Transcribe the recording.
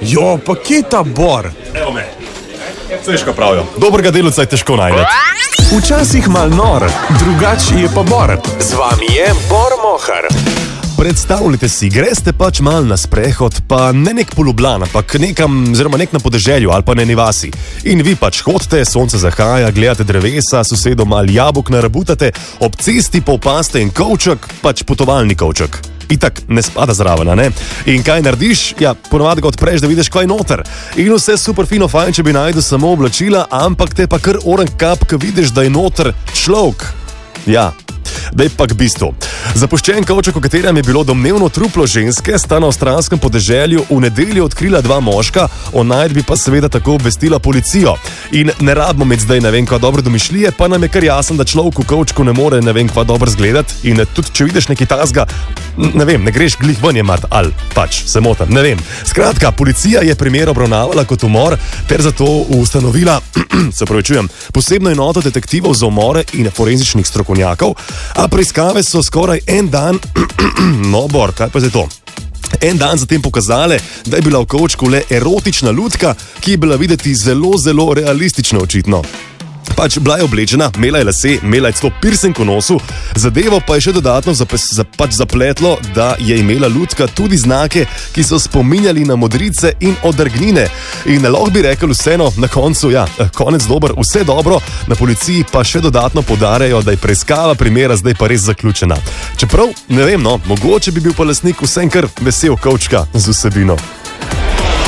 Jo, pa kje ta Bor? Evo me. Težko pravijo. Dobrega delavca je težko najti. Včasih mal nor, drugač je pa Bor. Z vami je Bor Mohar. Predstavljajte si, greste pač mal na sprehod, pa ne nek po Ljubljani, ampak nekam, oziroma nek na podeželju ali pa na eni vasi. In vi pač hodite, sonce zahaja, gledate drevesa, sosedom ali jabolk narabutate, ob cesti pa opaste en kovček, pač potovalni kovček. Itak ne spada zraven, ne? In kaj narediš? Ja, ponovadi ga odpreš, da vidiš, kaj je noter. In vse super fino fajn, če bi najdel samo oblačila, ampak te pa kar oren kap, ko vidiš, da je noter človek. Ja. Dej pa k bistvu. Zapuščen kovček, v katerem je bilo domnevno truplo ženske, sta na avstralskem podeželju v nedeljo odkrila dva moška, o najdbi pa seveda tako obvestila policijo. In ne rabimo imeti zdaj ne vem kva dobro domišljije, pa nam je kar jasen, da človek v kovčku ne more ne vem kva dobro zgledati. In tudi če vidiš nekaj tasga, ne vem, ne greš glih ven jemat, ali pač se motam, ne vem. Skratka, policija je primer obravnavala kot umor, ter zato ustanovila, posebno enoto detektivov za umore in forenzičnih strokovnjakov. A preiskave so skoraj en dan, no Bor, kaj pa je to? En dan zatem pokazale, da je bila v kovčku le erotična lutka, ki je bila videti zelo, zelo realistično očitno. Pač bila je oblečena, imela je lase, imela je celo piercing v nosu, zadevo pa je še dodatno zapletlo, da je imela lutka tudi znake, ki so spominjali na modrice in odrgnine. In lahko bi rekel vseeno, na koncu, ja, konec dober, vse dobro, na policiji pa še dodatno poudarjajo, da je preiskava primera zdaj pa res zaključena. Čeprav, ne vem, no, mogoče bi bil pa lastnik vsem kar vesel kovčka z vsebino.